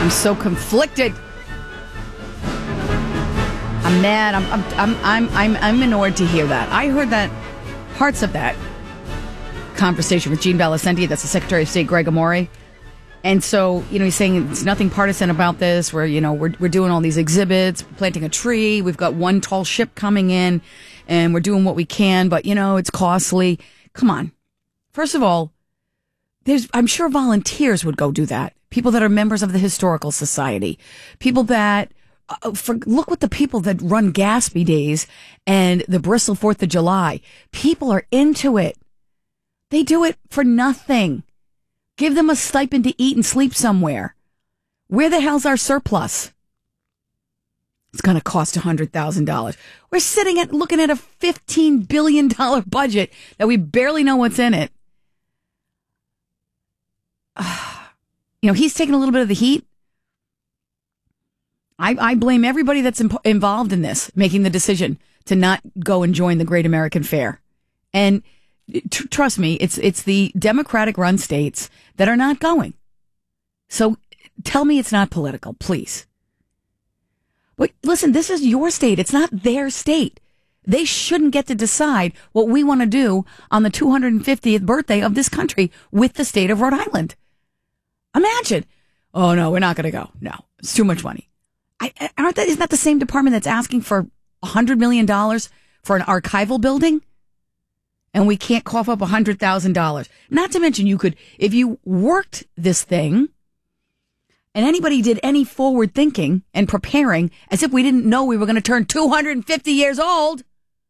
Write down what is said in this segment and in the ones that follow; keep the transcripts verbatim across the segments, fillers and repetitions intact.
I'm so conflicted. I'm mad. I'm I'm I'm I'm I'm, I'm annoyed to hear that. I heard that parts of that conversation with Gene Valicenti, that's the Secretary of State, Greg Amore. And so, you know, he's saying it's nothing partisan about this. We're, you know, we're we're doing all these exhibits, planting a tree. We've got one tall ship coming in, and we're doing what we can. But, you know, it's costly. Come on. First of all, there's I'm sure volunteers would go do that. People that are members of the Historical Society. People that, uh, for, look what the people that run Gatsby Days and the Bristol Fourth of July. People are into it. They do it for nothing. Give them a stipend to eat and sleep somewhere. Where the hell's our surplus? It's going to cost one hundred thousand dollars. We're sitting at looking at a fifteen billion dollars budget that we barely know what's in it. Uh, you know, he's taking a little bit of the heat. I, I blame everybody that's imp- involved in this, making the decision to not go and join the Great American Fair. And T- trust me, it's it's the Democratic-run states that are not going. So tell me it's not political, please. But listen, this is your state. It's not their state. They shouldn't get to decide what we want to do on the two hundred fiftieth birthday of this country with the state of Rhode Island. Imagine. Oh, no, we're not going to go. No, it's too much money. I, aren't that, isn't that the same department that's asking for one hundred million dollars for an archival building? And we can't cough up one hundred thousand dollars. Not to mention you could, if you worked this thing and anybody did any forward thinking and preparing as if we didn't know we were going to turn two hundred fifty years old.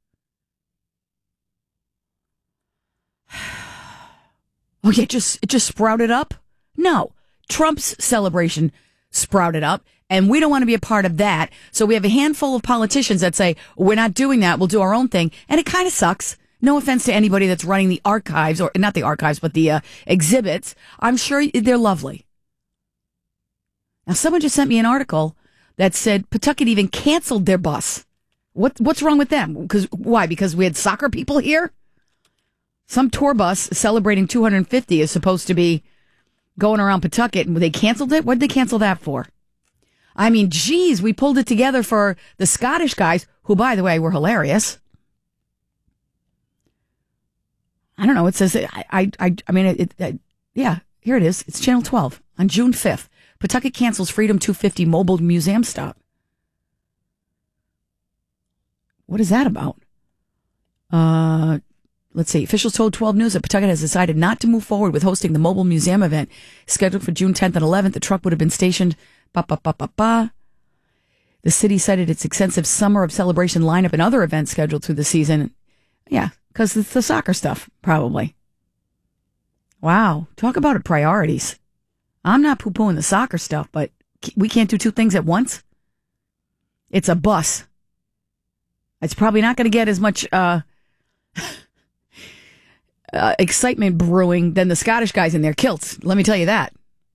Oh, yeah, just, it just sprouted up? No. Trump's celebration sprouted up, and we don't want to be a part of that. So we have a handful of politicians that say, we're not doing that, we'll do our own thing. And it kind of sucks. No offense to anybody that's running the archives, or not the archives, but the uh, exhibits. I'm sure they're lovely. Now, someone just sent me an article that said Pawtucket even canceled their bus. What What's wrong with them? Because why? Because we had soccer people here? Some tour bus celebrating two hundred fifty is supposed to be going around Pawtucket, and they canceled it? What did they cancel that for? I mean, geez, we pulled it together for the Scottish guys, who, by the way, were hilarious. I don't know. It says, I, I, I, I mean, it, it, yeah, here it is. It's Channel twelve on June fifth. Pawtucket cancels Freedom two fifty mobile museum stop. What is that about? Uh, let's see. Officials told twelve News that Pawtucket has decided not to move forward with hosting the mobile museum event scheduled for June tenth and eleventh. The truck would have been stationed. Ba, ba, ba, ba, ba. The city cited its extensive summer of celebration lineup and other events scheduled through the season. Yeah. Because it's the soccer stuff, probably. Wow. Talk about it, priorities. I'm not poo-pooing the soccer stuff, but we can't do two things at once. It's a bus. It's probably not going to get as much uh, uh, excitement brewing than the Scottish guys in their kilts. Let me tell you that.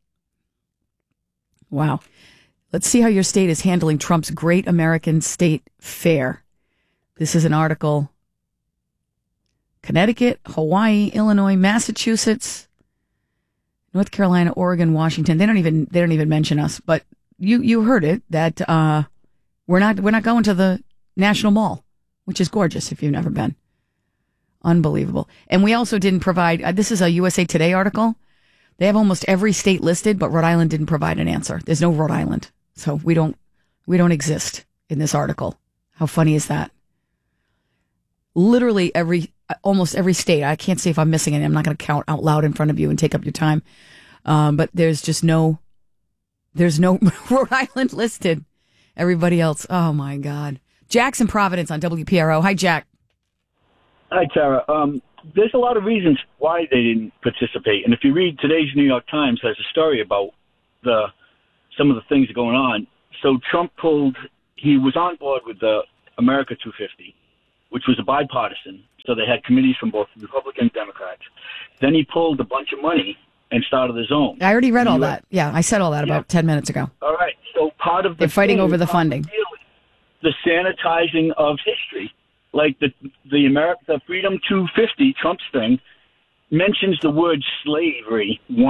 Wow. Let's see how your state is handling Trump's Great American State Fair. This is an article. Connecticut, Hawaii, Illinois, Massachusetts, North Carolina, Oregon, Washington. They don't even they don't even mention us. But you you heard it that uh, we're not we're not going to the National Mall, which is gorgeous if you've never been. Unbelievable. And we also didn't provide. Uh, this is a U S A Today article. They have almost every state listed, but Rhode Island didn't provide an answer. There's no Rhode Island, so we don't we don't exist in this article. How funny is that? Literally every. Almost every state. I can't say if I'm missing any. I'm not going to count out loud in front of you and take up your time. Um, but there's just no, there's no Rhode Island listed. Everybody else. Oh my God. Jack's in Providence on W P R O. Hi, Jack. Hi, Tara. Um, there's a lot of reasons why they didn't participate. And if you read today's New York Times, has a story about the some of the things going on. So Trump pulled, he was on board with the America two fifty, which was a bipartisan. So they had committees from both Republican and Democrats. Then he pulled a bunch of money and started his own. I already read all that. Yeah, I said all that yeah. about ten minutes ago. All right. So part of the They're fighting over the funding. The sanitizing of history. Like the the America, the Freedom two fifty, Trump's thing, mentions the word slavery once.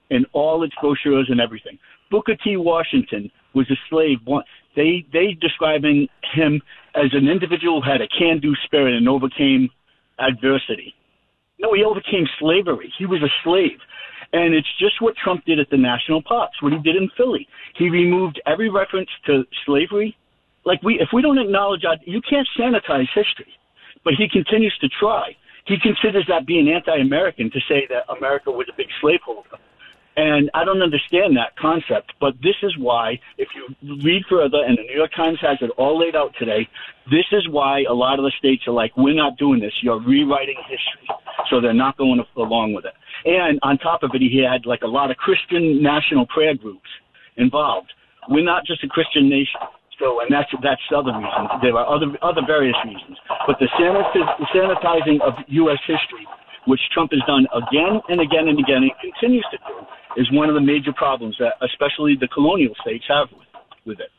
in all its brochures and everything. Booker T. Washington was a slave. They they describing him as an individual who had a can-do spirit and overcame adversity. No, he overcame slavery. He was a slave. And it's just what Trump did at the national parks, what he did in Philly. He removed every reference to slavery. Like, we, if we don't acknowledge that, you can't sanitize history. But he continues to try. He considers that being anti-American to say that America was a big slaveholder. And I don't understand that concept. But this is why, if you read further, and the New York Times has it all laid out today, this is why a lot of the states are like, we're not doing this. You're rewriting history. So they're not going along with it. And on top of it, he had like a lot of Christian national prayer groups involved. We're not just a Christian nation. So, and that's that's other reasons. There are other other various reasons. But the sanitizing of U S history, which Trump has done again and again and again and continues to do, is one of the major problems that especially the colonial states have with, with it.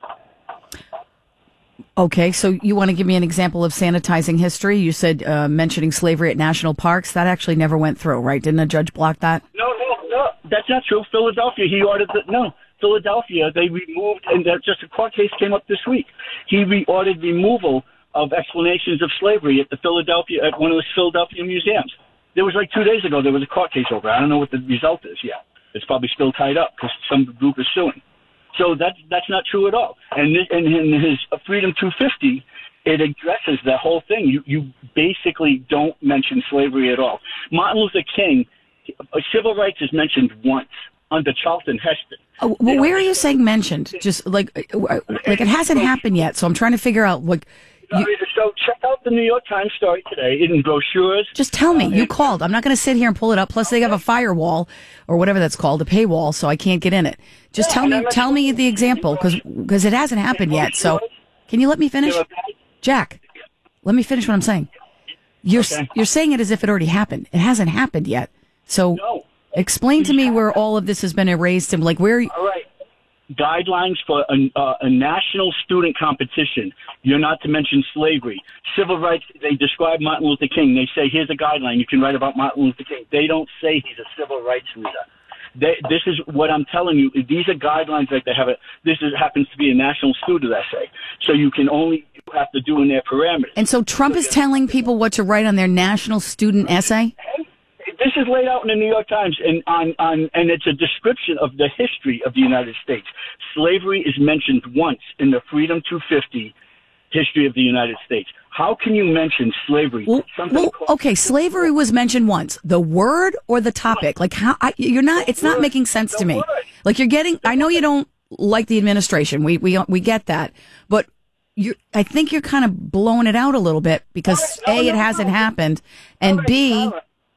Okay, so you want to give me an example of sanitizing history? You said uh, mentioning slavery at national parks. That actually never went through, right? Didn't a judge block that? No, no, no. That's not true. Philadelphia, he ordered the, no. Philadelphia, they removed, and that just a court case came up this week. He re- ordered removal of explanations of slavery at the Philadelphia, at one of the Philadelphia museums. There was like two days ago, there was a court case over. I don't know what the result is yet. It's probably still tied up because some group is suing. So that's that's not true at all. And this, and in his Freedom two fifty, it addresses the whole thing. You you basically don't mention slavery at all. Martin Luther King, civil rights is mentioned once under Charlton Heston. Oh, well, where are you saying mentioned? Just like like it hasn't happened yet. So I'm trying to figure out like. You, so check out the New York Times story today in brochures. Just tell me. You called. I'm not going to sit here and pull it up. Plus, they have a firewall or whatever that's called, a paywall, so I can't get in it. Just tell me tell me the example because because it hasn't happened yet. So can you let me finish? Jack, let me finish what I'm saying. You're okay. You're saying it as if it already happened. It hasn't happened yet. So no. Explain to me where all of this has been erased and like where. All right. Guidelines for a, uh, a national student competition. You're not to mention slavery. Civil rights, they describe Martin Luther King. They say, here's a guideline. You can write about Martin Luther King. They don't say he's a civil rights leader. They, this is what I'm telling you. These are guidelines that they have. A, this is, happens to be a national student essay. So you can only you have to do in their parameters. And so Trump is telling people what to write on their national student essay? This is laid out in the New York Times, and on, on and it's a description of the history of the United States. Slavery is mentioned once in the Freedom two fifty history of the United States. How can you mention slavery? Well, well okay, slavery was mentioned once. The word or the topic? Like how I, you're not? It's not making sense to me. Like you're getting. I know you don't like the administration. We we we get that, but. You, I think you're kind of blowing it out a little bit because A, it hasn't happened, and B,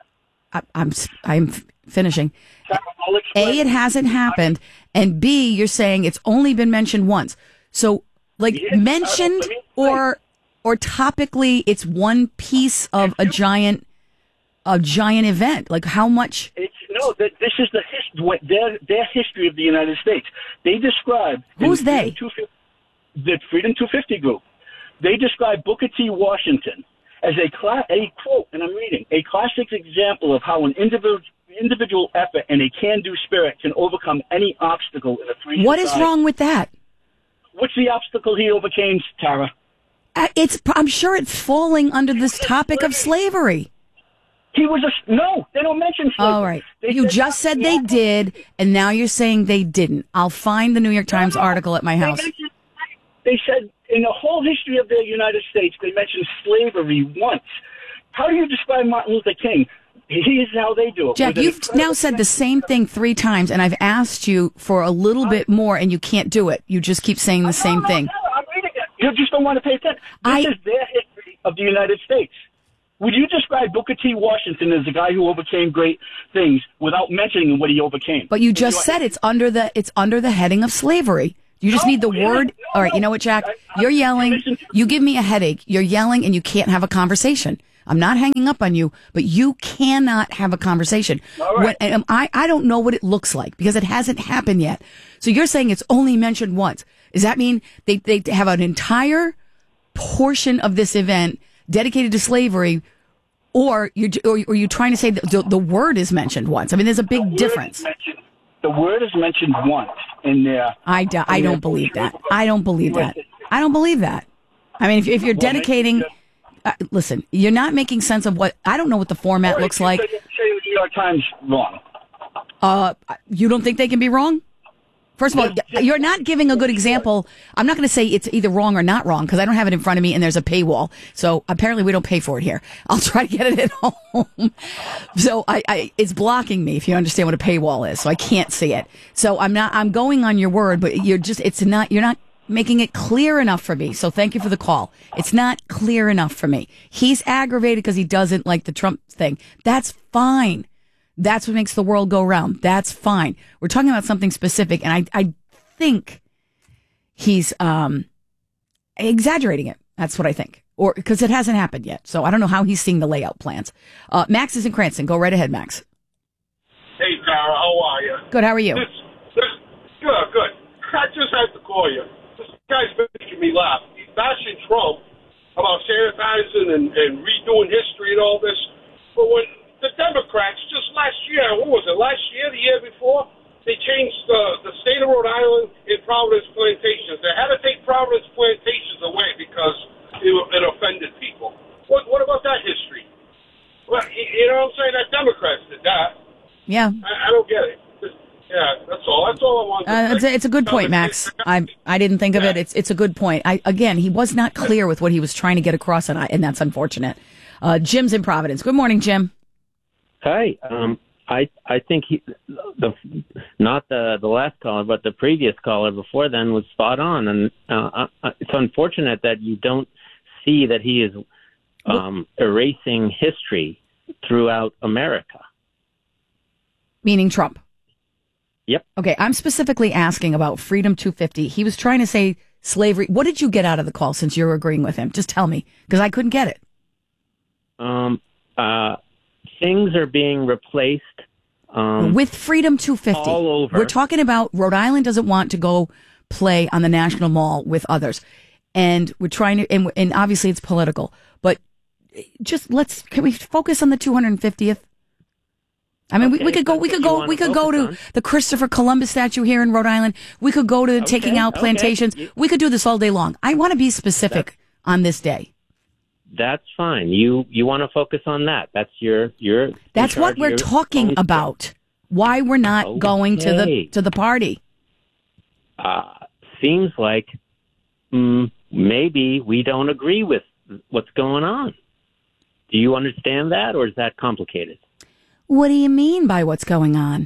I, I'm I'm finishing. A, it hasn't happened, and B, you're saying it's only been mentioned once. So, like mentioned or or topically, it's one piece of a giant a giant event. Like how much? It's no. This is the his, their their history of the United States. They describe who's they. The Freedom two fifty group. They describe Booker T. Washington as a, cla- a quote, and I'm reading, a classic example of how an individual individual effort and a can-do spirit can overcome any obstacle in a free What society. is wrong with that? What's the obstacle he overcame, Tara? Uh, it's. I'm sure it's falling under this topic of slavery. He was a no. They don't mention slavery. All right. They you said, just said they did, and now you're saying they didn't. I'll find the New York Times no, no, article at my house. They, they said in the whole history of the United States, they mentioned slavery once. How do you describe Martin Luther King? Here's how they do it. Jack, you've now said the same thing three times, and I've asked you for a little bit more, and you can't do it. You just keep saying the same no, thing. No, I'm reading it. You just don't want to pay attention. This I, is their history of the United States. Would you describe Booker T. Washington as a guy who overcame great things without mentioning what he overcame? But you just said it's under the it's under the heading of slavery. You just no, need the no, word. No, All right, you know what, Jack? You're yelling. You give me a headache. You're yelling, and you can't have a conversation. I'm not hanging up on you, but you cannot have a conversation. All right. When, um, I, I don't know what it looks like because it hasn't happened yet. So you're saying it's only mentioned once. Does that mean they, they have an entire portion of this event dedicated to slavery, or you're, or, or you're trying to say that the, the word is mentioned once? I mean, there's a big the difference. Mentioned, the word is mentioned once in there. I, do, I don't believe that. I don't believe that. I don't believe that. I mean, if, if you're dedicating, uh, listen, you're not making sense of what, I don't know what the format right, looks like. Say, say the New York Times wrong. Uh, you don't think they can be wrong? First of all, you're not giving a good example. I'm not going to say it's either wrong or not wrong because I don't have it in front of me and there's a paywall. So apparently we don't pay for it here. I'll try to get it at home. So I, I, it's blocking me if you understand what a paywall is. So I can't see it. So I'm not, I'm going on your word, but you're just, it's not, you're not making it clear enough for me. So thank you for the call. It's not clear enough for me. He's aggravated because he doesn't like the Trump thing. That's fine. That's what makes the world go round. That's fine. We're talking about something specific, and I, I think he's um, exaggerating it. That's what I think, or because it hasn't happened yet. So I don't know how he's seeing the layout plans. Uh, Max is in Cranston. Go right ahead, Max. Hey, Tara, how are you? Good. How are you? This, this, good, good. I just had to call you. This guy's making me laugh. He's bashing Trump about sanitizing and, and redoing history and all this, but when the Democrats, just last year, what was it, last year, the year before, they changed uh, the state of Rhode Island in Providence Plantations. They had to take Providence Plantations away because it, it offended people. What, what about that history? Well, you know what I'm saying? That Democrats did that. Yeah. I, I don't get it. Yeah, that's all. That's all I want to uh, say. It's a, it's a good point, Max. I I didn't think of yeah. it. It's it's a good point. I again, he was not clear with what he was trying to get across, and I, and that's unfortunate. Uh, Jim's in Providence. Good morning, Jim. Hi. Um, I I think he, the not the the last caller, but the previous caller before then was spot on, and uh, uh, it's unfortunate that you don't see that he is um, erasing history throughout America. Meaning Trump. Yep. Okay, I'm specifically asking about Freedom two fifty. He was trying to say slavery. What did you get out of the call since you're agreeing with him? Just tell me, because I couldn't get it. Um. Uh. Things are being replaced um, with Freedom two fifty. All over. We're talking about Rhode Island doesn't want to go play on the National Mall with others, and we're trying to. And, and obviously, it's political. But just let's can we focus on the two hundred fiftieth? I mean, okay, we, we could go. We could go. We could go to on. the Christopher Columbus statue here in Rhode Island. We could go to okay, taking out okay. plantations. You, we could do this all day long. I want to be specific that's, on this day. That's fine. You you want to focus on that. That's your your. That's what we're talking about. Why we're not okay. going to the to the party. Uh, seems like mm, maybe we don't agree with what's going on. Do you understand that, or is that complicated? What do you mean by what's going on?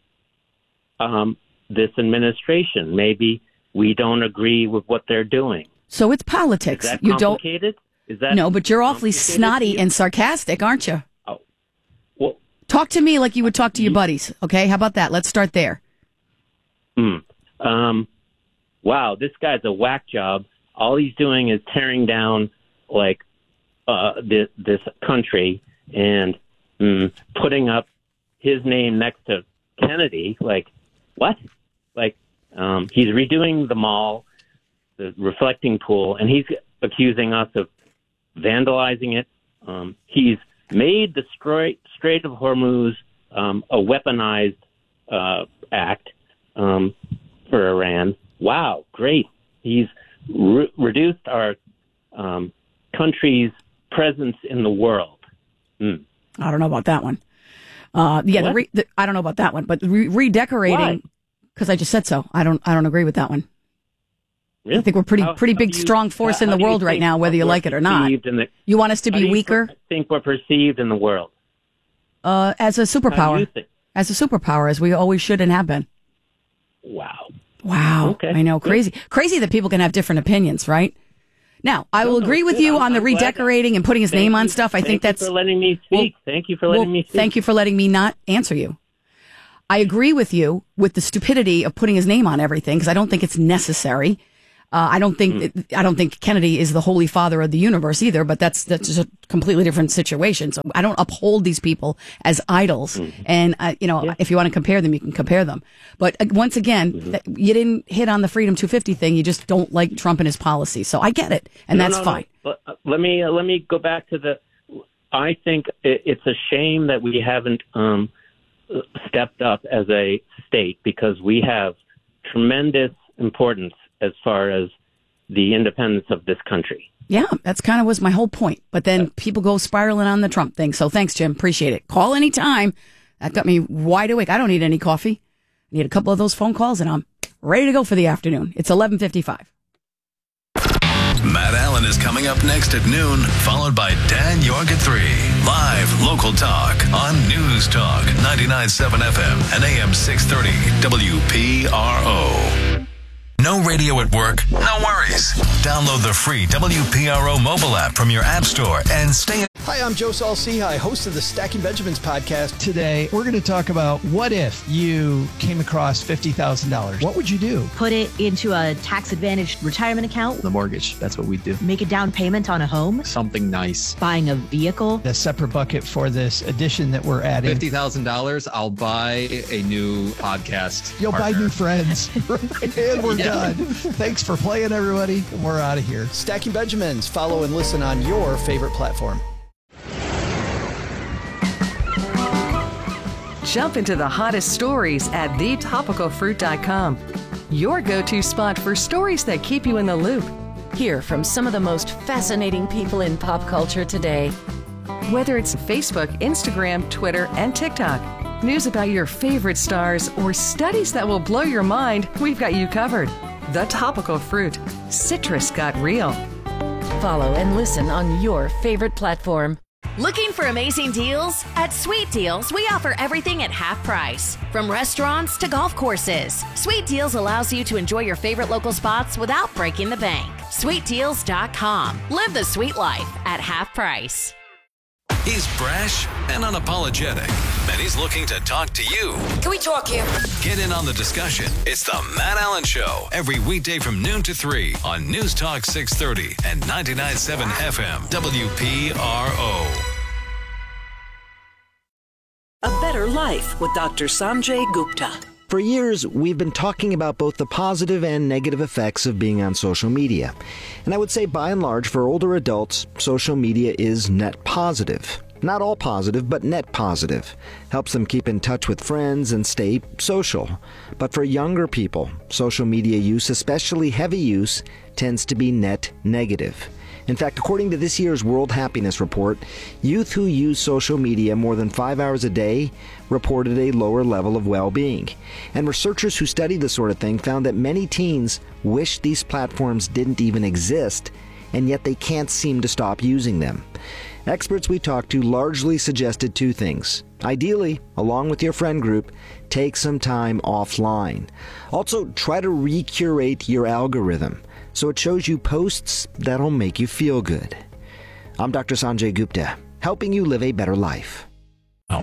Um, this administration, maybe we don't agree with what they're doing. So it's politics. Is that you don't. Complicated? Is that no, but you're awfully snotty and sarcastic, aren't you? Oh, well, talk to me like you would talk to your buddies. Okay, how about that? Let's start there. Hmm. Um. Wow, this guy's a whack job. All he's doing is tearing down like uh this, this country and. Mm, putting up his name next to Kennedy, like, what? Like, um, he's redoing the mall, the reflecting pool, and he's accusing us of vandalizing it. Um, he's made the Strait, Strait of Hormuz um, a weaponized uh, act um, for Iran. Wow, great. He's re- reduced our um, country's presence in the world. Mm. I don't know about that one. Uh, yeah, the re- the, I don't know about that one, but re- redecorating because I just said so. I don't. I don't agree with that one. Really? I think we're pretty how, pretty how big, you, strong force how, in the world right now, whether you like it or not. The, you want us to be you weaker? Per- think we're perceived in the world uh, as a superpower, as a superpower, as we always should and have been. Wow. Wow. Okay. I know, crazy, Good. crazy that people can have different opinions, right? Now, I will no, agree with good. you I'm, on the I'm redecorating and putting his thank name you, on stuff. I think that's for letting me speak. Well, thank you for letting well, me speak. Thank you for letting me not answer you. I agree with you with the stupidity of putting his name on everything because I don't think it's necessary. Uh, I don't think mm. I don't think Kennedy is the holy father of the universe either, but that's that's just a completely different situation. So I don't uphold these people as idols. Mm. And uh, you know, yeah. if you want to compare them, you can compare them. But uh, once again, mm-hmm. th- you didn't hit on the Freedom two fifty thing. You just don't like Trump and his policy. So I get it, and no, that's no, fine. No. Let me uh, let me go back to the. I think it, it's a shame that we haven't um, stepped up as a state because we have tremendous importance as far as the independence of this country. Yeah, that's kind of was my whole point. But then people go spiraling on the Trump thing. So thanks, Jim. Appreciate it. Call anytime. That got me wide awake. I don't need any coffee. I need a couple of those phone calls, and I'm ready to go for the afternoon. It's eleven fifty-five. Matt Allen is coming up next at noon, followed by Dan York at three. Live local talk on News Talk ninety-nine point seven F M and A M six thirty W P R O. No radio at work? No worries. Download the free W P R O mobile app from your app store and stay in. Hi, I'm Joe Saul-Sehy, host of the Stacking Benjamins podcast. Today, we're going to talk about what if you came across fifty thousand dollars? What would you do? Put it into a tax-advantaged retirement account. The mortgage, that's what we do. Make a down payment on a home. Something nice. Buying a vehicle. A separate bucket for this addition that we're adding. fifty thousand dollars, I'll buy a new podcast You'll partner. buy new friends. And we're yeah. done. Thanks for playing, everybody. We're out of here. Stacking Benjamins. Follow and listen on your favorite platform. Jump into the hottest stories at the topical fruit dot com. Your go-to spot for stories that keep you in the loop. Hear from some of the most fascinating people in pop culture today. Whether it's Facebook, Instagram, Twitter, and TikTok, news about your favorite stars, or studies that will blow your mind, we've got you covered. The Topical Fruit. Citrus got real. Follow and listen on your favorite platform. Looking for amazing deals? At Sweet Deals, we offer everything at half price. From restaurants to golf courses, Sweet Deals allows you to enjoy your favorite local spots without breaking the bank. sweet deals dot com. Live the sweet life at half price. He's brash and unapologetic, and he's looking to talk to you. Can we talk here? Get in on the discussion. It's the Matt Allen Show, every weekday from noon to three on News Talk six thirty and ninety-nine point seven F M W P R O. A Better Life with Doctor Sanjay Gupta. For years, we've been talking about both the positive and negative effects of being on social media. And I would say, by and large, for older adults, social media is net positive. Not all positive, but net positive. Helps them keep in touch with friends and stay social. But for younger people, social media use, especially heavy use, tends to be net negative. In fact, according to this year's World Happiness Report, youth who use social media more than five hours a day reported a lower level of well-being. And researchers who studied this sort of thing found that many teens wish these platforms didn't even exist, and yet they can't seem to stop using them. Experts we talked to largely suggested two things. Ideally, along with your friend group, take some time offline. Also, try to recurate your algorithm so it shows you posts that'll make you feel good. I'm Doctor Sanjay Gupta, helping you live a better life. At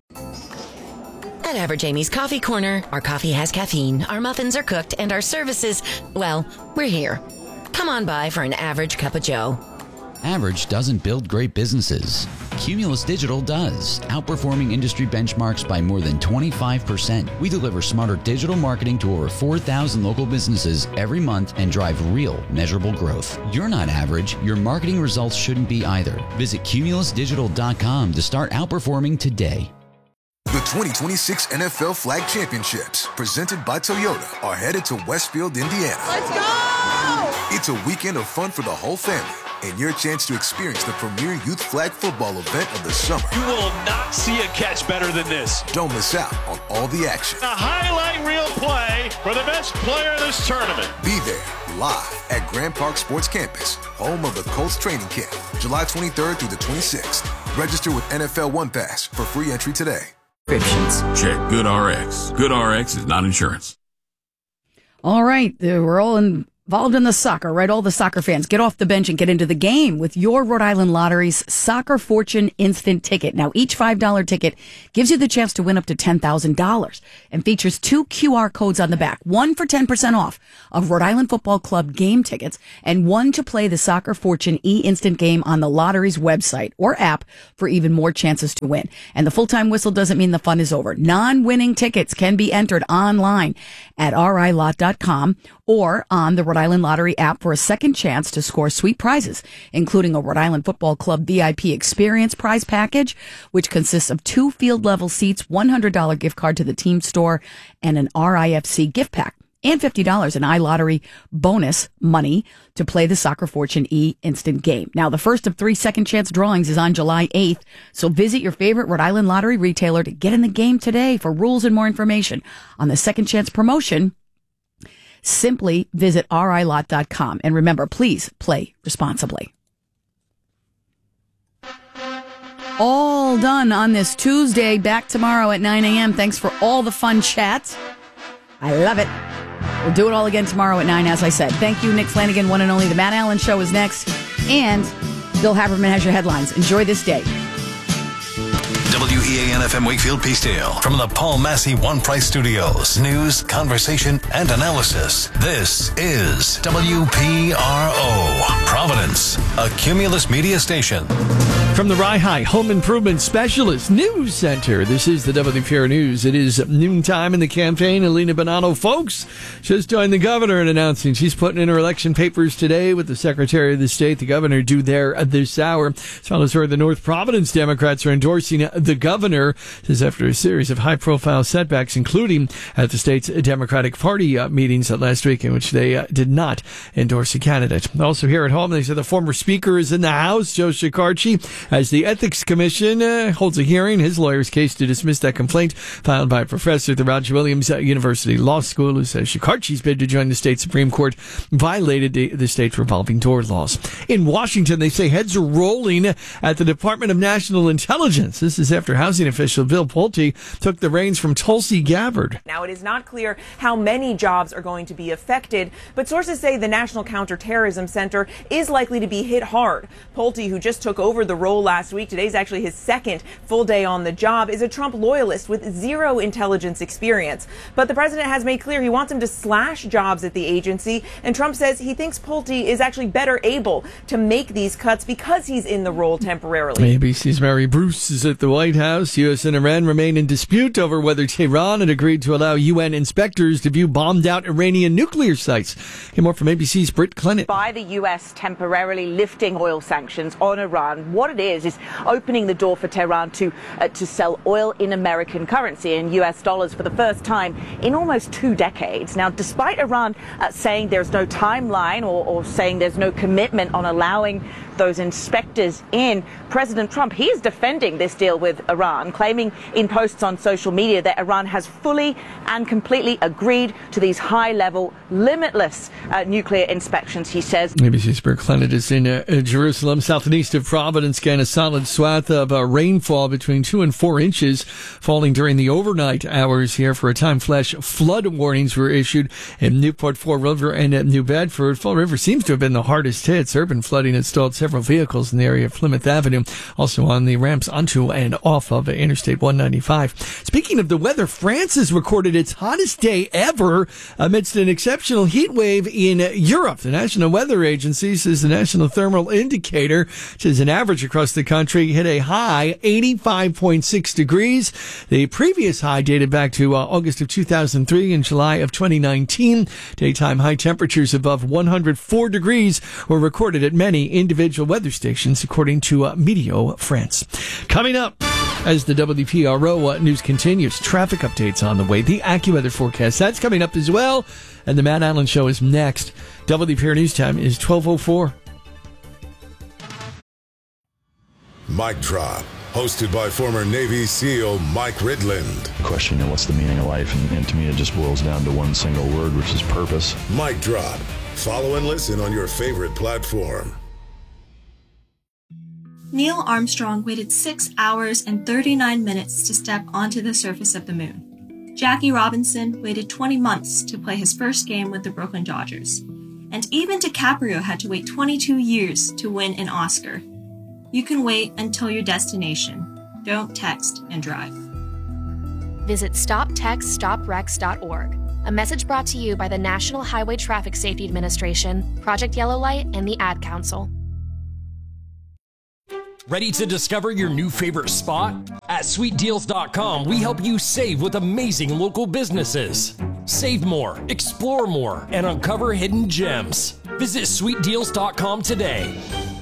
Average Amy's Coffee Corner, our coffee has caffeine, our muffins are cooked, and our services, well, we're here. Come on by for an average cup of joe. Average doesn't build great businesses. Cumulus Digital does, outperforming industry benchmarks by more than twenty-five percent. We deliver smarter digital marketing to over four thousand local businesses every month and drive real, measurable growth. You're not average. Your marketing results shouldn't be either. Visit cumulus digital dot com to start outperforming today. The twenty twenty-six N F L Flag Championships, presented by Toyota, are headed to Westfield, Indiana. Let's go! It's a weekend of fun for the whole family, and your chance to experience the premier youth flag football event of the summer. You will not see a catch better than this. Don't miss out on all the action. A highlight reel play for the best player of this tournament. Be there live at Grand Park Sports Campus, home of the Colts training camp, July twenty-third through the twenty-sixth. Register with N F L One Pass for free entry today. Check GoodRx. GoodRx is not insurance. All right, we're all involved in the soccer, right? All the soccer fans, get off the bench and get into the game with your Rhode Island Lottery's Soccer Fortune Instant Ticket. Now, each five dollar ticket gives you the chance to win up to ten thousand dollars and features two Q R codes on the back, one for ten percent off of Rhode Island Football Club game tickets and one to play the Soccer Fortune e-Instant game on the Lottery's website or app for even more chances to win. And the full-time whistle doesn't mean the fun is over. Non-winning tickets can be entered online at r i lot dot com or on the Rhode Rhode Island Lottery app for a second chance to score sweet prizes, including a Rhode Island Football Club V I P experience prize package, which consists of two field-level seats, one hundred dollars gift card to the team store, and an R I F C gift pack, and fifty dollars in iLottery bonus money to play the Soccer Fortune E instant game. Now, the first of three second chance drawings is on July eighth, so visit your favorite Rhode Island Lottery retailer to get in the game today. For rules and more information on the second chance promotion, simply visit R I lot dot com. And remember, please play responsibly. All done on this Tuesday. Back tomorrow at nine a.m. Thanks for all the fun chat. I love it. We'll do it all again tomorrow at nine, as I said. Thank you, Nick Flanagan, one and only. The Matt Allen Show is next. And Bill Haberman has your headlines. Enjoy this day. W E A N F M Wakefield Peacedale. From the Paul Massey One Price Studios. News, conversation, and analysis. This is W P R O. Providence, a Cumulus media station. From the Rye High Home Improvement Specialist News Center, this is the W P R News. It is noontime in the campaign. Alina Bonanno, folks, just joined the governor in announcing she's putting in her election papers today with the Secretary of the State. The governor due there this hour. As well as her, the North Providence Democrats are endorsing the governor. This is after a series of high-profile setbacks, including at the state's Democratic Party uh, meetings last week, in which they uh, did not endorse a candidate. Also here at home, they said the former Speaker is in the House, Joe Shekarchi, as the Ethics Commission uh, holds a hearing. His lawyer's case to dismiss that complaint filed by a professor at the Roger Williams uh, University Law School, who says Shekarchi's bid to join the state Supreme Court violated the, the state's revolving door laws. In Washington, they say heads are rolling at the Department of National Intelligence. This is after housing official Bill Pulte took the reins from Tulsi Gabbard. Now, it is not clear how many jobs are going to be affected, but sources say the National Counterterrorism Center is likely to be hit hard. Pulte, who just took over the role last week, today's actually his second full day on the job, is a Trump loyalist with zero intelligence experience. But the president has made clear he wants him to slash jobs at the agency, and Trump says he thinks Pulte is actually better able to make these cuts because he's in the role temporarily. A B C's Mary Bruce is at the White House. U S and Iran remain in dispute over whether Tehran had agreed to allow U N inspectors to view bombed-out Iranian nuclear sites. Get more from A B C's Britt Clennett. By the U S temporarily lifting oil sanctions on Iran, what it is is opening the door for Tehran to uh, to sell oil in American currency, in U S dollars, for the first time in almost two decades. Now, despite Iran uh, saying there's no timeline or, or saying there's no commitment on allowing those inspectors in, President Trump, he is defending this deal with Iran, claiming in posts on social media that Iran has fully and completely agreed to these high-level, limitless uh, nuclear inspections, he says. A B C's Britt Clennett is in uh, Jerusalem, south and east of Providence, getting a solid swath of uh, rainfall between two and four inches falling during the overnight hours here. For a time, flash flood warnings were issued in Newport, Fall River, and uh, New Bedford. Fall River seems to have been the hardest hit. Urban flooding had stalled several vehicles in the area of Plymouth Avenue, also on the ramps onto and off of Interstate one ninety-five. Speaking of the weather, France has recorded its hottest day ever amidst an exceptional heat wave in Europe. The National Weather Agency says the National Thermal Indicator, which is an average across the country, hit a high eighty-five point six degrees. The previous high dated back to uh, August of two thousand three and July of twenty nineteen. Daytime high temperatures above one hundred four degrees were recorded at many individual weather stations, according to uh, Meteo France. Coming up, as the W P R O uh, news continues, traffic updates on the way, the AccuWeather forecast, that's coming up as well, and the Matt Allen Show is next. W P R News time is twelve oh four. Mic Drop, hosted by former Navy SEAL Mike Ridland. Question, you know, what's the meaning of life? And, and to me, it just boils down to one single word, which is purpose. Mic Drop. Follow and listen on your favorite platform. Neil Armstrong waited six hours and thirty-nine minutes to step onto the surface of the moon. Jackie Robinson waited twenty months to play his first game with the Brooklyn Dodgers. And even DiCaprio had to wait twenty-two years to win an Oscar. You can wait until your destination. Don't text and drive. Visit stop text stop wrecks dot org. A message brought to you by the National Highway Traffic Safety Administration, Project Yellow Light, and the Ad Council. Ready to discover your new favorite spot? At sweet deals dot com, we help you save with amazing local businesses. Save more, explore more, and uncover hidden gems. Visit sweet deals dot com today.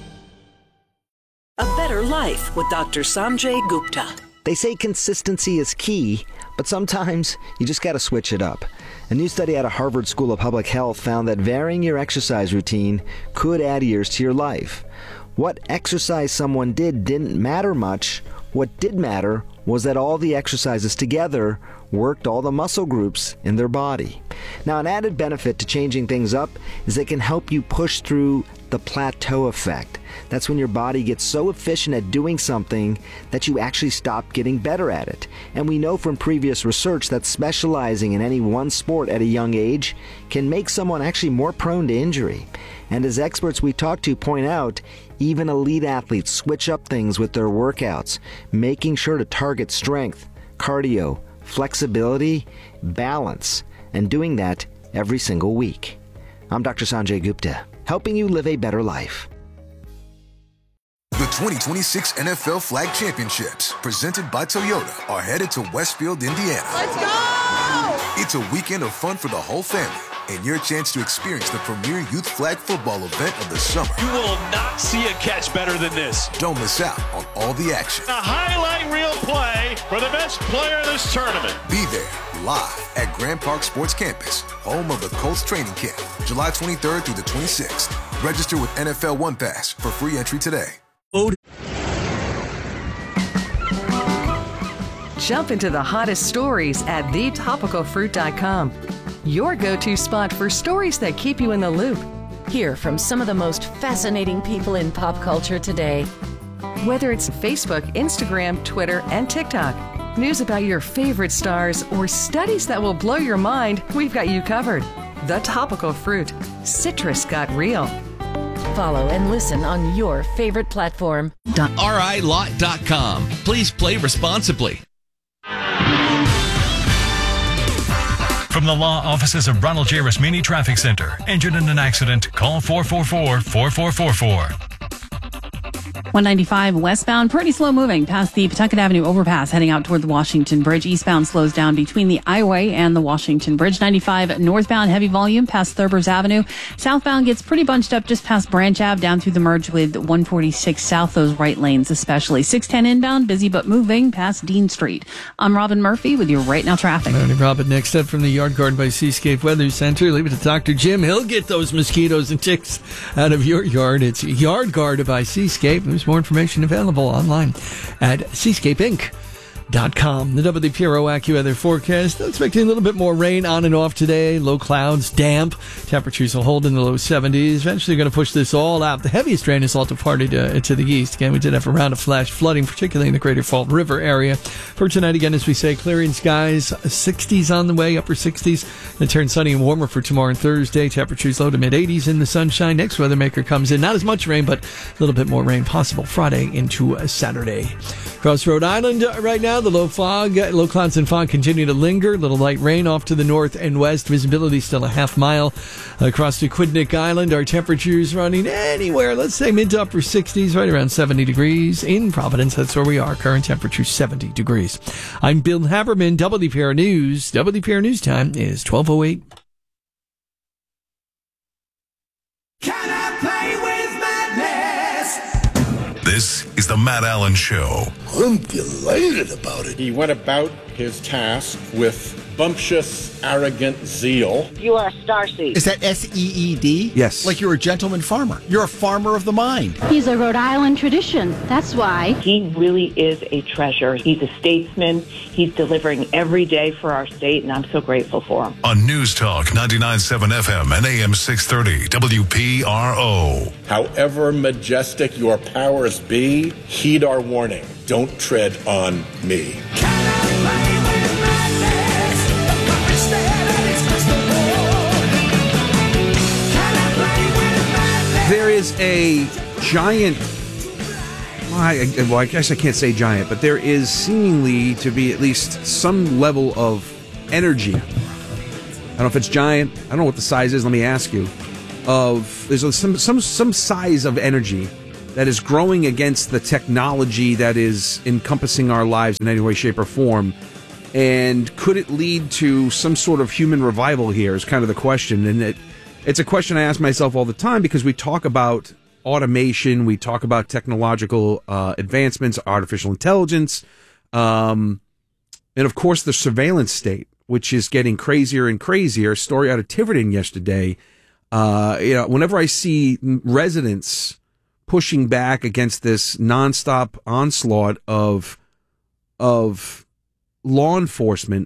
A better life with Doctor Sanjay Gupta. They say consistency is key, but sometimes you just got to switch it up. A new study out of Harvard School of Public Health found that varying your exercise routine could add years to your life. What exercise someone did didn't matter much. What did matter was that all the exercises together worked all the muscle groups in their body. Now, an added benefit to changing things up is it can help you push through the plateau effect. That's when your body gets so efficient at doing something that you actually stop getting better at it. And we know from previous research that specializing in any one sport at a young age can make someone actually more prone to injury. And as experts we talk to point out, even elite athletes switch up things with their workouts, making sure to target strength, cardio, flexibility, balance, and doing that every single week. I'm Doctor Sanjay Gupta, helping you live a better life. The twenty twenty-six N F L Flag Championships, presented by Toyota, are headed to Westfield, Indiana. Let's go! It's a weekend of fun for the whole family, and your chance to experience the premier youth flag football event of the summer. You will not see a catch better than this. Don't miss out on all the action. A highlight reel play for the best player in this tournament. Be there live at Grand Park Sports Campus, home of the Colts training camp, July twenty-third through the twenty-sixth. Register with N F L One Pass for free entry today. Jump into the hottest stories at the topical fruit dot com. Your go-to spot for stories that keep you in the loop. Hear from some of the most fascinating people in pop culture today. Whether it's Facebook, Instagram, Twitter, and TikTok, news about your favorite stars, or studies that will blow your mind, we've got you covered. The Topical Fruit. Citrus got real. Follow and listen on your favorite platform. R I lot dot com. Please play responsibly. From the law offices of Ronald J. Rasmini Traffic Center. Injured in an accident? Call four four four, four four four four. one ninety-five westbound, pretty slow moving past the Pawtucket Avenue overpass, heading out toward the Washington Bridge. Eastbound slows down between the I-Way and the Washington Bridge. ninety-five northbound, heavy volume past Thurbers Avenue. Southbound gets pretty bunched up just past Branch Ave, down through the merge with one forty-six south, those right lanes especially. six ten inbound, busy but moving past Dean Street. I'm Robin Murphy with your Right Now traffic. Morning, Robin. Next up from the Yard Guard by Seascape Weather Center. Leave it to Doctor Jim. He'll get those mosquitoes and ticks out of your yard. It's Yard Guard by Seascape. There's more information available online at seascape inc dot com. The W P R O AccuWeather forecast, expecting a little bit more rain on and off today. Low clouds, damp. Temperatures will hold in the low seventies. Eventually going to push this all out. The heaviest rain is all departed to, to the east. Again, we did have a round of flash flooding, particularly in the Greater Fall River area. For tonight, again, as we say, clearing skies, sixties on the way, upper sixties. Then turn sunny and warmer for tomorrow and Thursday. Temperatures low to mid eighties in the sunshine. Next weather maker comes in. Not as much rain, but a little bit more rain possible Friday into Saturday. Across Rhode Island uh, right now, the low fog, uh, low clouds and fog continue to linger. Little light rain off to the north and west. Visibility still a half mile. Across to Quidnick Island, our temperatures running anywhere, let's say mid to upper sixties, right around seventy degrees. In Providence, that's where we are. Current temperature seventy degrees. I'm Bill Haberman, W P R News. W P R News time is twelve oh eight. This is the Matt Allen Show. I'm delighted about it. He went about his task with bumptious, arrogant zeal. You are a starseed. Is that S E E D? Yes. Like you're a gentleman farmer. You're a farmer of the mind. He's a Rhode Island tradition. That's why. He really is a treasure. He's a statesman. He's delivering every day for our state, and I'm so grateful for him. On News Talk ninety-nine point seven F M and A M six thirty W P R O. However majestic your powers be, heed our warning. Don't tread on me. There is a giant, well I, well, I guess I can't say giant, but there is seemingly to be at least some level of energy. I don't know if it's giant. I don't know what the size is. Let me ask you. Of there's a, some some some size of energy that is growing against the technology that is encompassing our lives in any way, shape, or form. And could it lead to some sort of human revival here is kind of the question. And it, it's a question I ask myself all the time because we talk about automation, we talk about technological uh, advancements, artificial intelligence, um, and of course the surveillance state, which is getting crazier and crazier. A story out of Tiverton yesterday. Uh, you know, whenever I see residents pushing back against this nonstop onslaught of of law enforcement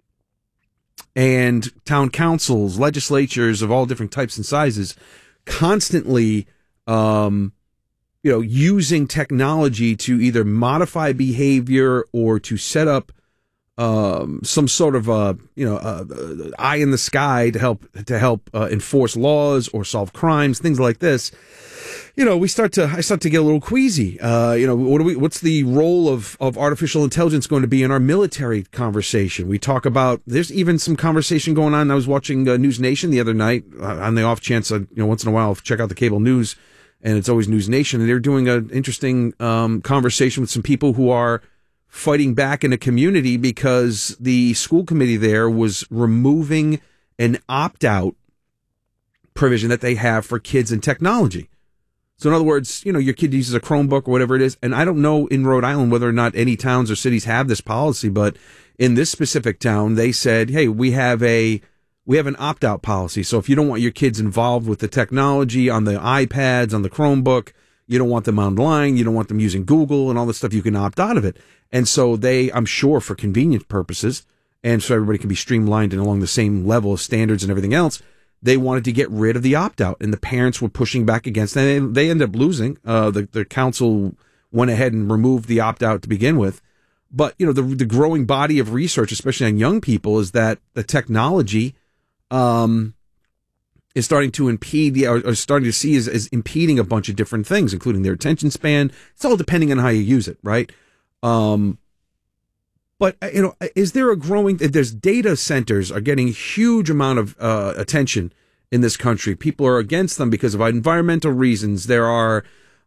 and town councils, legislatures of all different types and sizes, constantly, um, you know, using technology to either modify behavior or to set up um, some sort of a, you know, a, a eye in the sky to help to help uh, enforce laws or solve crimes, things like this. You know, we start to, I start to get a little queasy. Uh, you know, what do we, what's the role of, of artificial intelligence going to be in our military conversation? We talk about, there's even some conversation going on. I was watching uh, News Nation the other night uh, on the off chance, uh, you know, once in a while, I'll check out the cable news, and it's always News Nation. And they're doing an interesting um, conversation with some people who are fighting back in a community because the school committee there was removing an opt-out provision that they have for kids in technology. So in other words, you know, your kid uses a Chromebook or whatever it is, and I don't know in Rhode Island whether or not any towns or cities have this policy, but in this specific town, they said, hey, we have a we have an opt-out policy. So if you don't want your kids involved with the technology on the iPads, on the Chromebook, you don't want them online, you don't want them using Google and all this stuff, you can opt out of it. And so they, I'm sure for convenience purposes, and so everybody can be streamlined and along the same level of standards and everything else, they wanted to get rid of the opt-out, and the parents were pushing back against it. And they, they ended up losing. Uh, the, the council went ahead and removed the opt-out to begin with. But, you know, the, the growing body of research, especially on young people, is that the technology um, is starting to impede, or, or starting to see is, is impeding a bunch of different things, including their attention span. It's all depending on how you use it, right? Um, But, you know, is there a growing, there's data centers are getting a huge amount of uh, attention in this country. People are against them because of environmental reasons. There are,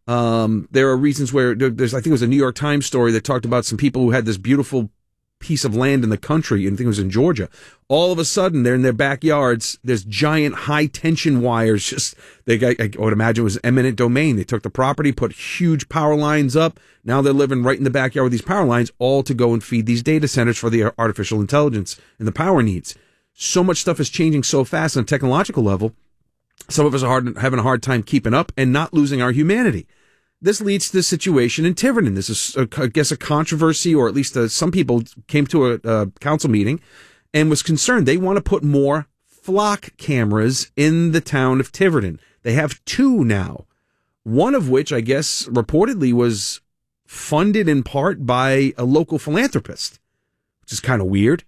um, there are reasons where there's, I think it was a New York Times story that talked about some people who had this beautiful piece of land in the country, and I think it was in Georgia. All of a sudden, they're in their backyards. There's giant high tension wires. Just they got, I would imagine it was eminent domain. They took the property, put huge power lines up. Now they're living right in the backyard with these power lines, all to go and feed these data centers for the artificial intelligence and the power needs. So much stuff is changing so fast on a technological level. Some of us are hard, having a hard time keeping up and not losing our humanity. This leads to the situation in Tiverton. This is, a, I guess, a controversy, or at least uh, some people came to a, a council meeting and was concerned. They want to put more flock cameras in the town of Tiverton. They have two now, one of which, I guess, reportedly was funded in part by a local philanthropist, which is kind of weird.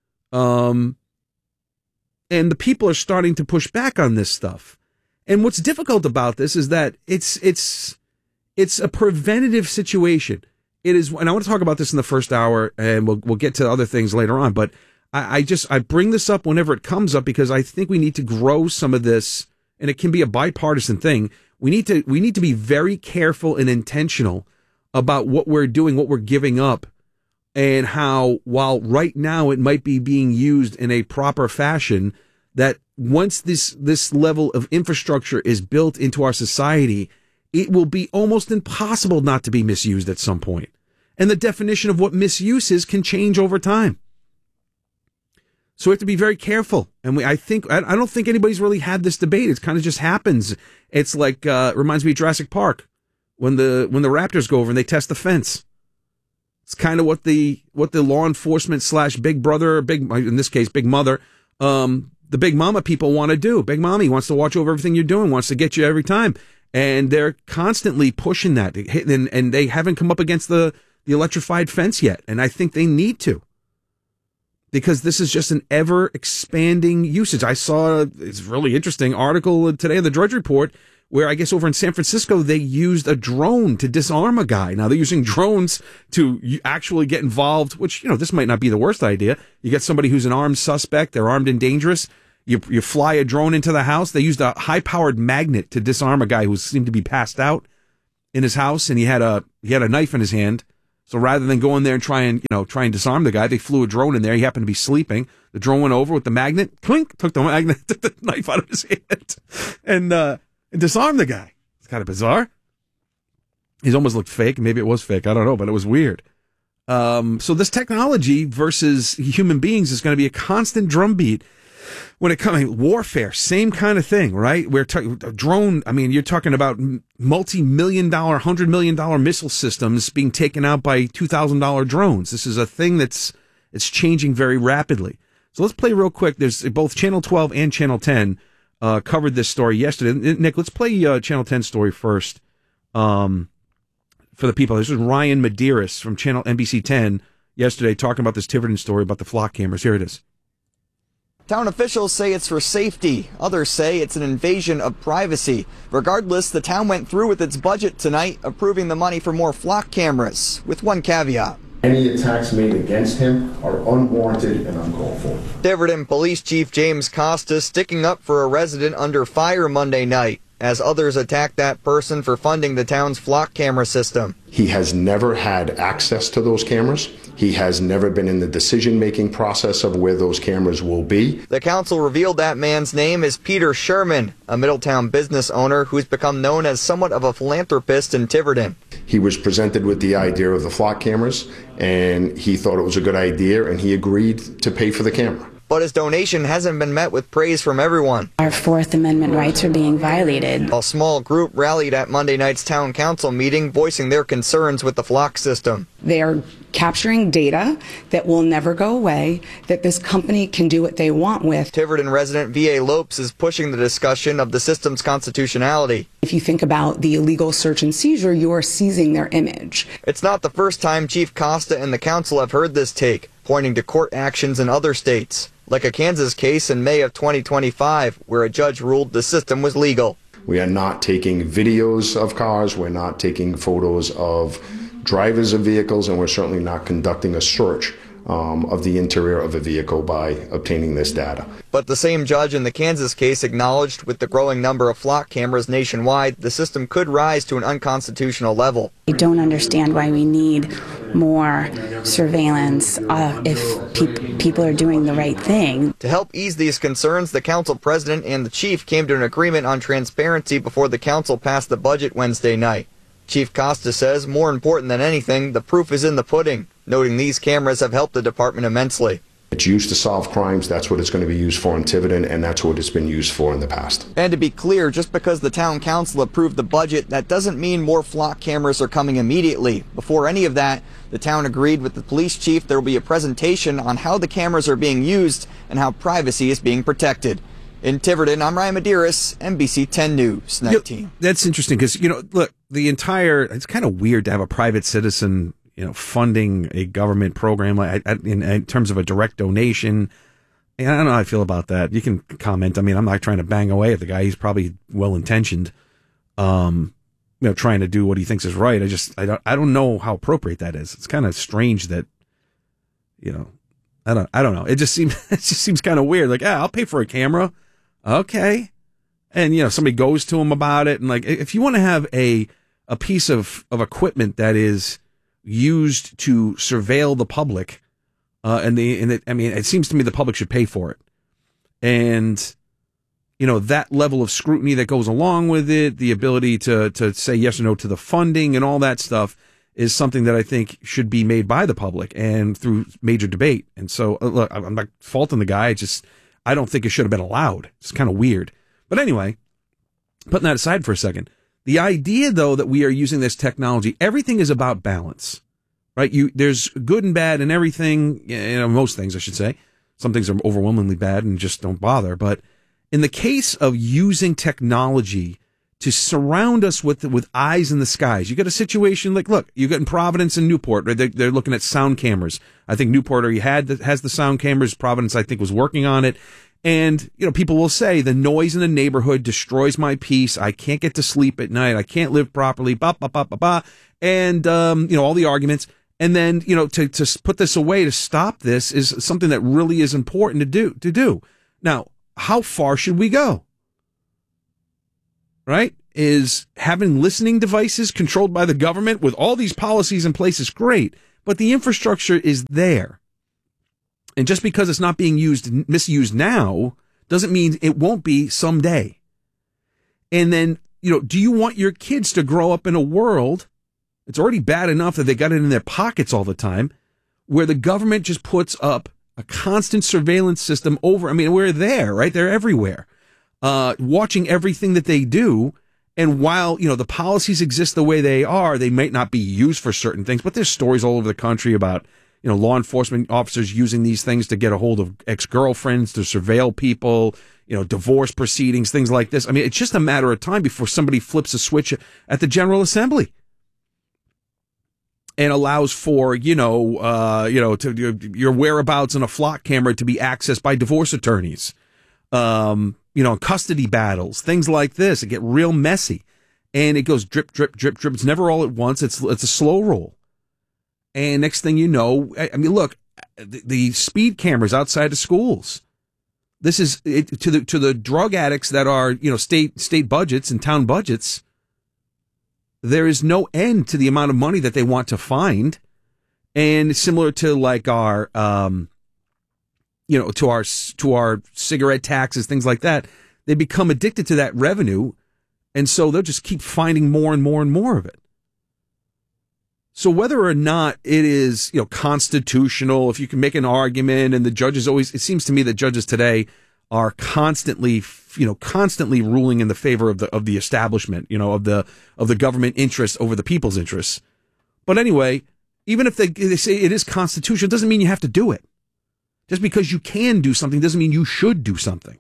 Um, and the people are starting to push back on this stuff. And what's difficult about this is that it's it's it's a preventative situation. It is, and I want to talk about this in the first hour, and we'll we'll get to other things later on. But I, I just I bring this up whenever it comes up because I think we need to grow some of this, and it can be a bipartisan thing. We need to we need to be very careful and intentional about what we're doing, what we're giving up, and how, while right now it might be being used in a proper fashion, that once this this level of infrastructure is built into our society, it will be almost impossible not to be misused at some point. And the definition of what misuse is can change over time. So we have to be very careful. And we, I think, I, I don't think anybody's really had this debate. It kind of just happens. It's like, uh, reminds me of Jurassic Park. When the when the raptors go over and they test the fence, it's kind of what the what the law enforcement slash Big Brother, or big in this case Big Mother, um, the Big Mama people want to do. Big Mommy wants to watch over everything you're doing, wants to get you every time, and they're constantly pushing that, and and they haven't come up against the the electrified fence yet, and I think they need to, because this is just an ever expanding usage. I saw it's a really interesting article today in the Drudge Report, where I guess over in San Francisco, they used a drone to disarm a guy. Now they're using drones to actually get involved, which, you know, this might not be the worst idea. You get somebody who's an armed suspect, they're armed and dangerous. You, you fly a drone into the house. They used a high-powered magnet to disarm a guy who seemed to be passed out in his house, and he had a, he had a knife in his hand. So rather than go in there and try and, you know, try and disarm the guy, they flew a drone in there. He happened to be sleeping. The drone went over with the magnet, clink, took the magnet, took the knife out of his hand, and, uh, and disarmed the guy. It's kind of bizarre. He's almost looked fake. Maybe it was fake. I don't know, but it was weird. Um, so this technology versus human beings is going to be a constant drumbeat when it comes to warfare. Same kind of thing, right? We're talking drone. I mean, you're talking about multi-million dollar, hundred million dollar missile systems being taken out by two thousand dollar drones. This is a thing that's it's changing very rapidly. So let's play real quick. There's both Channel twelve and Channel ten uh, covered this story yesterday. Nick, let's play uh, Channel ten story first. Um, for the people, this is Ryan Medeiros from Channel N B C ten yesterday talking about this Tiverton story about the flock cameras. Here it is. Town officials say it's for safety. Others say it's an invasion of privacy. Regardless, the town went through with its budget tonight, approving the money for more flock cameras, with one caveat. Any attacks made against him are unwarranted and uncalled for. Tiverton Police Chief James Costa sticking up for a resident under fire Monday night, as others attacked that person for funding the town's flock camera system. He has never had access to those cameras. He has never been in the decision-making process of where those cameras will be. The council revealed that man's name is Peter Sherman, a Middletown business owner who's become known as somewhat of a philanthropist in Tiverton. He was presented with the idea of the flock cameras, and he thought it was a good idea, and he agreed to pay for the camera. But his donation hasn't been met with praise from everyone. Our Fourth Amendment rights are being violated. A small group rallied at Monday night's town council meeting, voicing their concerns with the flock system. They are capturing data that will never go away, that this company can do what they want with. Tiverton resident V A Lopes is pushing the discussion of the system's constitutionality. If you think about the illegal search and seizure, you are seizing their image. It's not the first time Chief Costa and the council have heard this take, pointing to court actions in other states, like a Kansas case in May of twenty twenty-five, where a judge ruled the system was legal. We are not taking videos of cars, we're not taking photos of drivers of vehicles, and we're certainly not conducting a search um, of the interior of a vehicle by obtaining this data. But the same judge in the Kansas case acknowledged with the growing number of flock cameras nationwide, the system could rise to an unconstitutional level. I don't understand why we need more surveillance uh, if pe- people are doing the right thing. To help ease these concerns, the council president and the chief came to an agreement on transparency before the council passed the budget Wednesday night. Chief Costa says, more important than anything, the proof is in the pudding, noting these cameras have helped the department immensely. It's used to solve crimes, that's what it's going to be used for in Tiverton, and that's what it's been used for in the past. And to be clear, just because the town council approved the budget, that doesn't mean more flock cameras are coming immediately. Before any of that, the town agreed with the police chief there will be a presentation on how the cameras are being used and how privacy is being protected. In Tiverton, I'm Ryan Medeiros, N B C ten News nineteen. You know, that's interesting because, you know, look, the entire, it's kind of weird to have a private citizen, you know, funding a government program like in, in terms of a direct donation. And I don't know how I feel about that. You can comment. I mean, I'm not trying to bang away at the guy. He's probably well-intentioned, um, you know, trying to do what he thinks is right. I just, I don't, I don't know how appropriate that is. It's kind of strange that, you know, I don't, I don't know. It just seems, it just seems kind of weird. Like, yeah, I'll pay for a camera. Okay. And, you know, somebody goes to him about it. And like, if you want to have a, a piece of, of equipment that is used to surveil the public, uh, and the, and it, I mean, it seems to me the public should pay for it. And, you know, that level of scrutiny that goes along with it, the ability to, to say yes or no to the funding and all that stuff is something that I think should be made by the public and through major debate. And so, look, I'm not faulting the guy. It's just, I don't think it should have been allowed. It's kind of weird. But anyway, putting that aside for a second, the idea, though, that we are using this technology, everything is about balance, right? You, there's good and bad in everything, you know, most things, I should say. Some things are overwhelmingly bad and just don't bother. But in the case of using technology to surround us with with eyes in the skies, you got a situation like, look, you got in Providence and Newport, right? They're, they're looking at sound cameras. I think Newport already had the, has the sound cameras. Providence, I think, was working on it. And, you know, people will say the noise in the neighborhood destroys my peace. I can't get to sleep at night. I can't live properly. Ba, ba, ba, ba, ba. And, um, you know, all the arguments. And then, you know, to, to put this away, to stop this is something that really is important to do, to do. Now, how far should we go? Right? is having listening devices controlled by the government with all these policies in place is great, but the infrastructure is there. And just because it's not being used, misused now, doesn't mean it won't be someday. And then, you know, do you want your kids to grow up in a world, it's already bad enough that they got it in their pockets all the time, where the government just puts up a constant surveillance system over, I mean, we're there, right? They're everywhere, uh, watching everything that they do. And while, you know, the policies exist the way they are, they might not be used for certain things, but there's stories all over the country about, you know, law enforcement officers using these things to get a hold of ex-girlfriends, to surveil people, you know, divorce proceedings, things like this. I mean, it's just a matter of time before somebody flips a switch at the General Assembly and allows for, you know, uh, you know, to, your whereabouts in a flock camera to be accessed by divorce attorneys, um, you know, custody battles, things like this. It get real messy, and it goes drip, drip, drip, drip. It's never all at once. It's it's a slow roll. And next thing you know, I mean, look, the, the speed cameras outside of schools. This is it, to the to the drug addicts that are, you know, state state budgets and town budgets. There is no end to the amount of money that they want to find, and similar to like our, um, you know, to our to our cigarette taxes, things like that. They become addicted to that revenue, and so they'll just keep finding more and more and more of it. So whether or not it is, you know, constitutional, if you can make an argument, and the judges always, it seems to me that judges today are constantly, you know, constantly ruling in the favor of the of the establishment, you know, of the of the government interest over the people's interests. But anyway, even if they, they say it is constitutional, it doesn't mean you have to do it. Just because you can do something doesn't mean you should do something.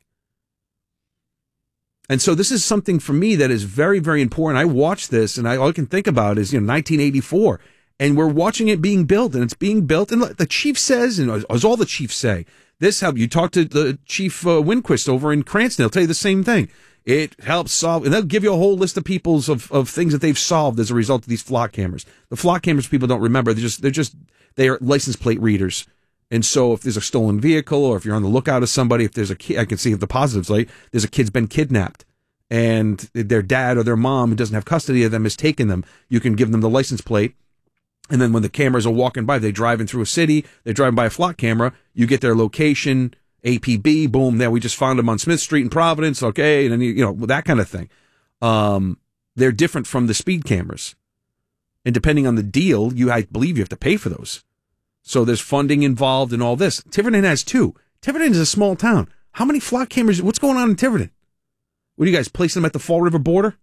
And so this is something for me that is very, very important. I watch this, and I, all I can think about is, you know, nineteen eighty-four, and we're watching it being built, and it's being built. And the chief says, and as all the chiefs say, this help. You talk to the Chief uh, Winquist over in Cranston, he'll tell you the same thing. It helps solve, and they'll give you a whole list of people's of, of things that they've solved as a result of these flock cameras. The flock cameras people don't remember. They're just they're just they are license plate readers. And so if there's a stolen vehicle, or if you're on the lookout of somebody, if there's a kid, I can see if the positives, like there's a kid's been kidnapped, and their dad or their mom who doesn't have custody of them has taken them, you can give them the license plate. And then when the cameras are walking by, they driving through a city, they're driving by a flock camera, you get their location, A P B, boom, there, we just found them on Smith Street in Providence, okay, and then, you know, that kind of thing. Um, they're different from the speed cameras. And depending on the deal, you, I believe you have to pay for those. So there's funding involved in all this. Tiverton has two. Tiverton is a small town. How many flock cameras, what's going on in Tiverton? What do you guys, place them at the Fall River border?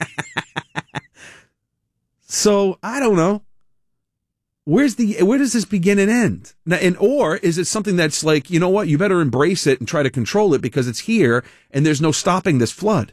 So, I don't know. Where's the, where does this begin and end? Now, and, or is it something that's like, you know what, you better embrace it and try to control it because it's here and there's no stopping this flood?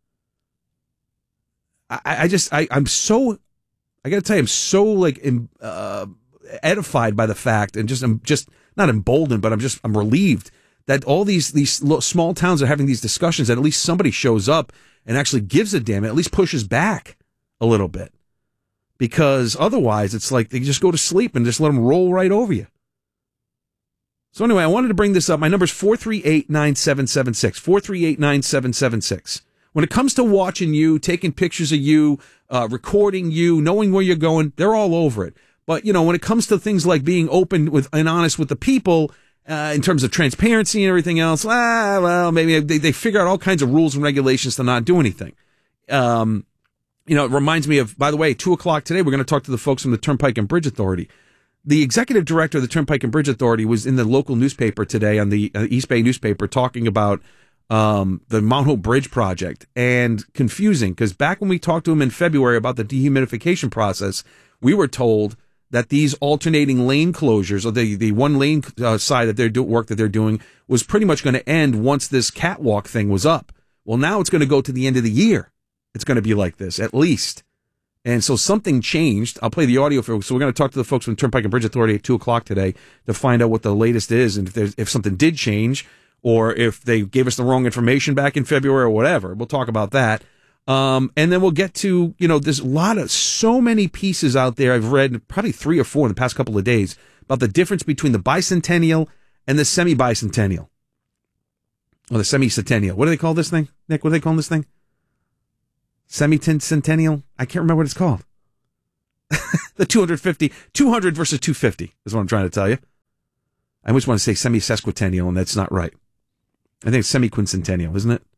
I, I just, I, I'm so, I gotta tell you, I'm so like, uh, edified by the fact, and just, I'm just not emboldened, but I'm just, I'm relieved that all these, these small towns are having these discussions, that at least somebody shows up and actually gives a damn, at least pushes back a little bit. Because otherwise, it's like they just go to sleep and just let them roll right over you. So anyway, I wanted to bring this up. My number is four three eight, nine seven seven six. four three eight, nine seven seven six. When it comes to watching you, taking pictures of you, uh, recording you, knowing where you're going, they're all over it. But, you know, when it comes to things like being open with and honest with the people, uh, in terms of transparency and everything else, ah, well, maybe they, they figure out all kinds of rules and regulations to not do anything. Um, You know, it reminds me of, by the way, two o'clock today, we're going to talk to the folks from the Turnpike and Bridge Authority. The executive director of the Turnpike and Bridge Authority was in the local newspaper today, on the uh, East Bay newspaper, talking about um, the Mount Hope Bridge project. And confusing, because back when we talked to him in February about the dehumidification process, we were told that these alternating lane closures, or the, the one lane uh, side that they're do- work that they're doing, was pretty much going to end once this catwalk thing was up. Well, now it's going to go to the end of the year. It's going to be like this, at least. And so something changed. I'll play the audio for, so we're going to talk to the folks from the Turnpike and Bridge Authority at two o'clock today to find out what the latest is, and if there's, if something did change, or if they gave us the wrong information back in February or whatever. We'll talk about that. Um, and then we'll get to, you know, there's a lot of, so many pieces out there. I've read probably three or four in the past couple of days about the difference between the bicentennial and the semi-bicentennial. Or the semi-centennial. What do they call this thing? Nick, what do they call this thing? Semi-centennial? I can't remember what it's called. The two hundred fifty, two hundred versus two fifty is what I'm trying to tell you. I always want to say semi-sesquicentennial, and that's not right. I think it's semi-quincentennial, isn't it?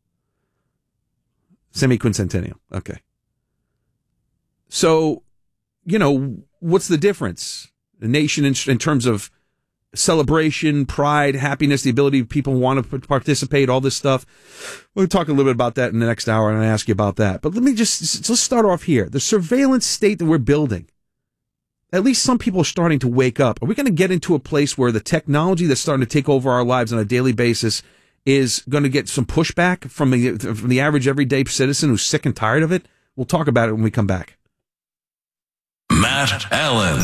Semi-quincentennial. Okay. So, you know, what's the difference? The nation in, in terms of celebration, pride, happiness, the ability of people want to participate, all this stuff. We'll talk a little bit about that in the next hour, and I ask you about that. But let me just, let's start off here. The surveillance state that we're building, at least some people are starting to wake up. Are we going to get into a place where the technology that's starting to take over our lives on a daily basis is going to get some pushback from the, from the average everyday citizen who's sick and tired of it? We'll talk about it when we come back. Matt Allen.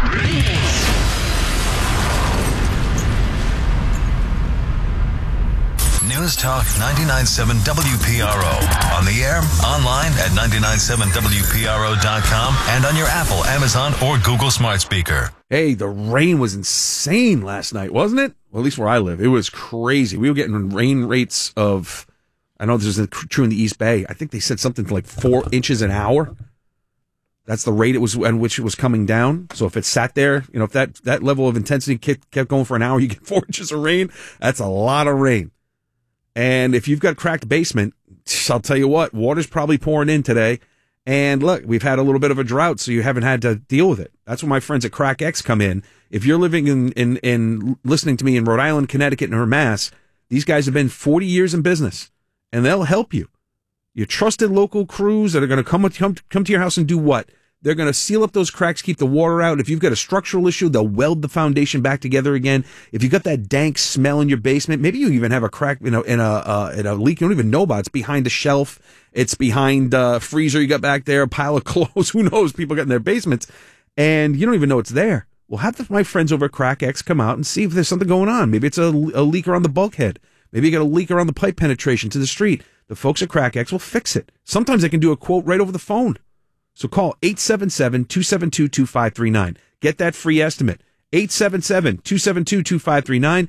News Talk ninety-nine point seven W P R O. On the air, online at nine nine seven W P R O dot com, and on your Apple, Amazon, or Google smart speaker. Hey, the rain was insane last night, wasn't it? Well, at least where I live. It was crazy. We were getting rain rates of, I know this is true in the East Bay. I think they said something like four inches an hour. That's the rate it was at which it was coming down. So if it sat there, you know, if that, that level of intensity kept, kept going for an hour, you get four inches of rain. That's a lot of rain. And if you've got a cracked basement, I'll tell you what, water's probably pouring in today. And look, we've had a little bit of a drought, so you haven't had to deal with it. That's where my friends at Crack X come in. If you're living in, in, in listening to me in Rhode Island, Connecticut, and Mass, these guys have been forty years in business, and they'll help you. Your trusted local crews that are going to come, come, come to your house and do what? They're going to seal up those cracks, keep the water out. If you've got a structural issue, they'll weld the foundation back together again. If you've got that dank smell in your basement, maybe you even have a crack, you know, in a, uh, in a leak you don't even know about. It's behind a shelf. It's behind a freezer you got back there, a pile of clothes. Who knows? People get in their basements and you don't even know it's there. Well, have the, my friends over at Crack X come out and see if there's something going on. Maybe it's a, a leak around the bulkhead. Maybe you got a leak around the pipe penetration to the street. The folks at Crack X will fix it. Sometimes they can do a quote right over the phone. So call eight seven seven, two seven two, two five three nine. Get that free estimate. eight seven seven, two seven two, two five three nine.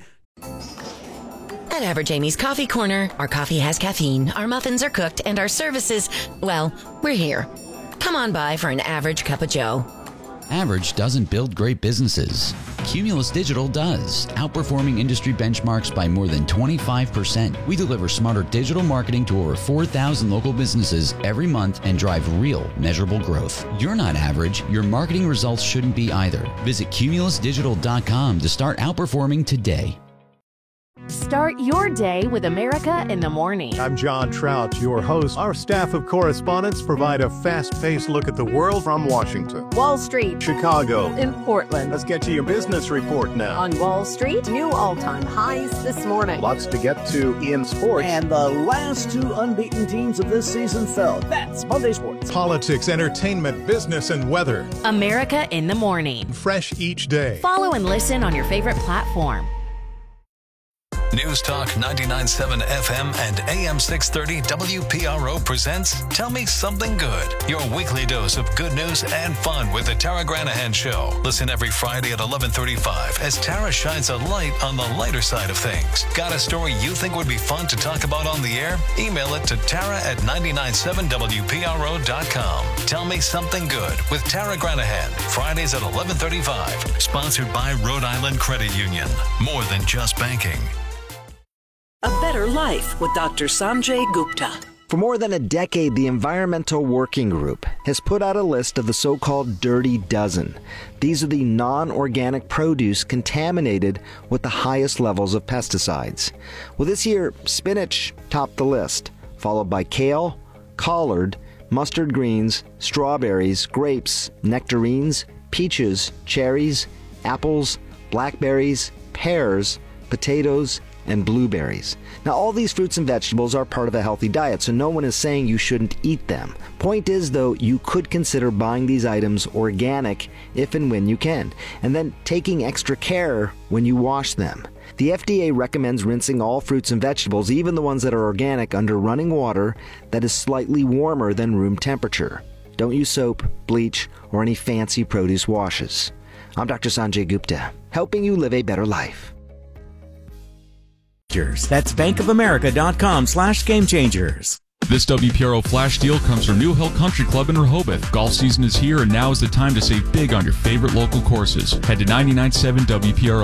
At Average Amy's Coffee Corner, our coffee has caffeine, our muffins are cooked, and our services, well, we're here. Come on by for an average cup of joe. Average doesn't build great businesses. Cumulus Digital does, outperforming industry benchmarks by more than twenty-five percent. We deliver smarter digital marketing to over four thousand local businesses every month and drive real, measurable growth. You're not average. Your marketing results shouldn't be either. Visit cumulus digital dot com to start outperforming today. Start your day with America in the Morning. I'm John Trout, your host. Our staff of correspondents provide a fast-paced look at the world from Washington, Wall Street, Chicago, in Portland. Let's get to your business report now. On Wall Street, new all-time highs this morning. Lots to get to in sports. And the last two unbeaten teams of this season fell. That's Monday Sports. Politics, entertainment, business, and weather. America in the Morning. Fresh each day. Follow and listen on your favorite platform. News Talk ninety-nine point seven F M and A M six thirty W P R O presents Tell Me Something Good, your weekly dose of good news and fun with the Tara Granahan Show. Listen every Friday at eleven thirty-five as Tara shines a light on the lighter side of things. Got a story you think would be fun to talk about on the air? Email it to Tara at nine nine seven W P R O dot com. Tell Me Something Good with Tara Granahan, Fridays at eleven thirty-five. Sponsored by Rhode Island Credit Union. More than just banking. A Better Life with Doctor Sanjay Gupta. For more than a decade, the Environmental Working Group has put out a list of the so-called Dirty Dozen. These are the non-organic produce contaminated with the highest levels of pesticides. Well, this year, spinach topped the list, followed by kale, collard, mustard greens, strawberries, grapes, nectarines, peaches, cherries, apples, blackberries, pears, potatoes, and blueberries. Now, all these fruits and vegetables are part of a healthy diet, so no one is saying you shouldn't eat them. Point is, though, you could consider buying these items organic if and when you can, and then taking extra care when you wash them. The F D A recommends rinsing all fruits and vegetables, even the ones that are organic, under running water that is slightly warmer than room temperature. Don't use soap, bleach, or any fancy produce washes. I'm Doctor Sanjay Gupta, helping you live a better life. That's bankofamerica.com slash game changers. This W P R O flash deal comes from New Hill Country Club in Rehoboth. Golf season is here, and now is the time to save big on your favorite local courses. Head to ninety-nine point seven W P R O.